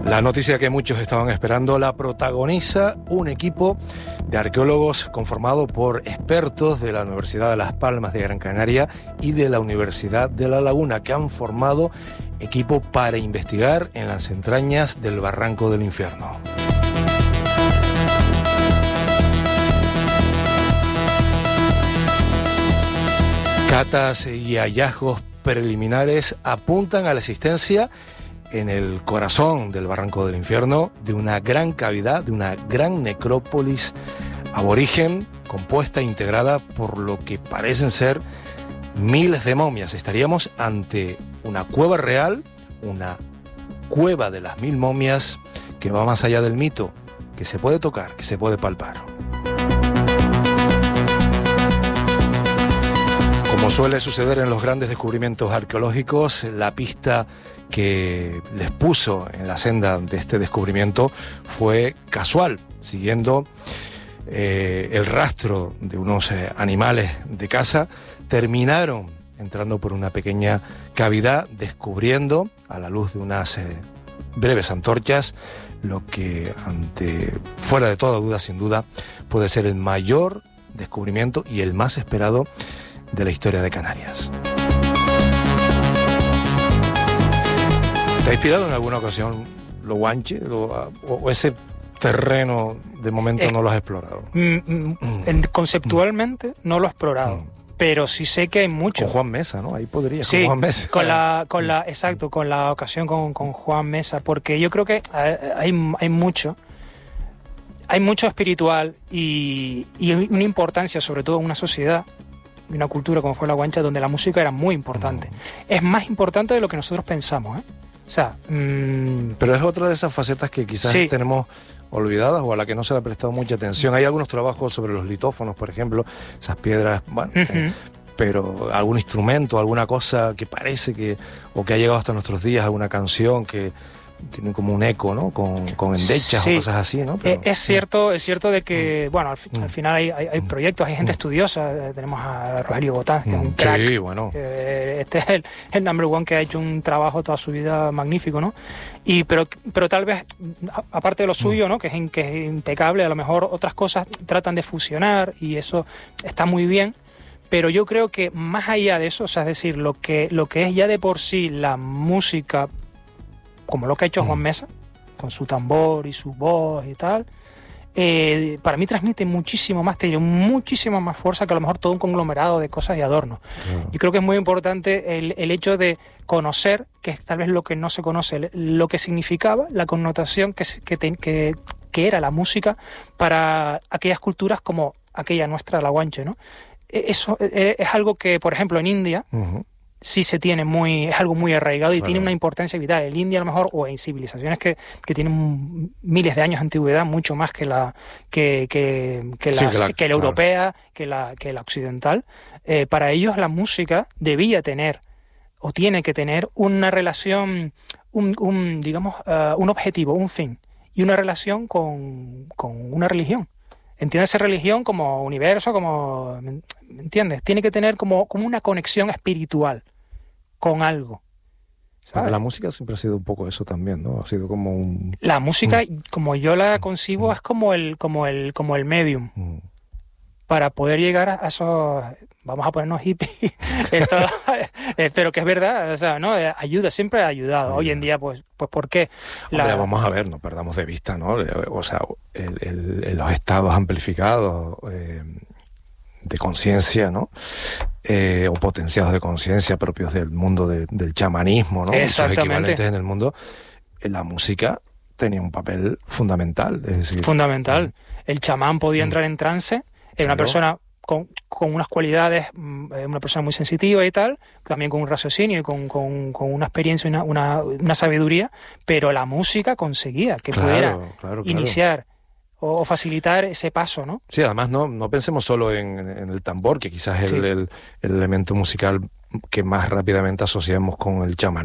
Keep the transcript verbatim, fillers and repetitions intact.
La noticia que muchos estaban esperando la protagoniza un equipo de arqueólogos conformado por expertos de la Universidad de Las Palmas de Gran Canaria y de la Universidad de La Laguna, que han formado equipo para investigar en las entrañas del Barranco del Infierno. Catas y hallazgos preliminares apuntan a la existencia en el corazón del Barranco del Infierno de una gran cavidad, de una gran necrópolis aborigen compuesta e integrada por lo que parecen ser miles de momias. Estaríamos ante una cueva real, una cueva de las mil momias que va más allá del mito, que se puede tocar, que se puede palpar. Como suele suceder en los grandes descubrimientos arqueológicos, la pista que les puso en la senda de este descubrimiento fue casual, siguiendo eh, el rastro de unos eh, animales de caza. Terminaron entrando por una pequeña cavidad, descubriendo a la luz de unas eh, breves antorchas lo que, ante fuera de toda duda, sin duda, puede ser el mayor descubrimiento y el más esperado de la historia de Canarias. ¿Te ha inspirado en alguna ocasión lo guanche lo, o, o ese terreno de momento eh, no lo has explorado? Mm, mm, mm. Conceptualmente mm. no lo he explorado, mm. pero sí sé que hay mucho. Con Juan Mesa, ¿no? Ahí podría. Sí, con Juan Mesa. Con la, con la, exacto, con la ocasión con, con Juan Mesa, porque yo creo que hay, hay mucho. Hay mucho espiritual y, y una importancia, sobre todo en una sociedad, una cultura como fue la guancha, donde la música era muy importante. Mm. Es más importante de lo que nosotros pensamos, ¿eh? O sea, mmm... pero es otra de esas facetas que quizás sí. tenemos olvidadas o a la que no se le ha prestado mucha atención. Hay algunos trabajos sobre los litófonos, por ejemplo, esas piedras, bueno, uh-huh. eh, pero algún instrumento, alguna cosa que parece que, o que ha llegado hasta nuestros días, alguna canción que tienen como un eco, ¿no? Con, con endechas sí. o cosas así, ¿no? Pero, es cierto, es cierto de que, mm. bueno, al, fi- mm. al final hay, hay, hay proyectos, hay gente mm. estudiosa. Tenemos a Rogerio Botán, que mm. es un crack. Sí, bueno. Eh, este es el, el number one que ha hecho un trabajo toda su vida magnífico, ¿no? Y pero, pero tal vez, a, aparte de lo suyo, mm. ¿no? Que es, que es impecable, a lo mejor otras cosas tratan de fusionar y eso está muy bien. Pero yo creo que más allá de eso, o sea, es decir, lo que, lo que es ya de por sí la música, como lo que ha hecho Juan Mesa, con su tambor y su voz y tal, eh, para mí transmite muchísimo más, tiene muchísima más fuerza que a lo mejor todo un conglomerado de cosas y adornos. Uh-huh. Yo creo que es muy importante el, el hecho de conocer, que es tal vez lo que no se conoce, lo que significaba, la connotación que, que, que, que era la música para aquellas culturas como aquella nuestra, la guanche, ¿no? Eso es algo que, por ejemplo, en India... Uh-huh. sí se tiene muy, es algo muy arraigado y claro. tiene una importancia vital. El India a lo mejor, o en civilizaciones que, que tienen miles de años de antigüedad, mucho más que la que, que, que, sí, las, que la, que la claro. europea, que la, que la occidental, eh, para ellos la música debía tener, o tiene que tener, una relación, un, un digamos, uh, un objetivo, un fin, y una relación con, con una religión. Entiéndase religión como universo, como... ¿me entiendes? Tiene que tener como, como una conexión espiritual con algo. ¿sabes? La música siempre ha sido un poco eso también, ¿no? Ha sido como un... La música, mm. como yo la concibo, mm. es como el, como el, como el medium. Mm. Para poder llegar a esos... Vamos a ponernos hippies, esto, eh, pero que es verdad, o sea, ¿no? Ayuda, siempre ha ayudado. Hoy en día, pues, pues ¿por qué? La... Hombre, vamos a ver, no perdamos de vista, ¿no? O sea, el, el, el, los estados amplificados eh, de conciencia, ¿no? Eh, o potenciados de conciencia propios del mundo de, del chamanismo, ¿no? Esos equivalentes en el mundo. La música tenía un papel fundamental. Es decir, fundamental. El chamán podía entrar en trance, era claro. una persona... Con, con unas cualidades, una persona muy sensitiva y tal, también con un raciocinio y con, con, con una experiencia y una, una, una sabiduría, pero la música conseguía que claro, pudiera claro, claro. iniciar o, o facilitar ese paso, ¿no? Sí, además no, no pensemos solo en, en el tambor, que quizás es sí. el, el, el elemento musical que más rápidamente asociamos con el chamanismo.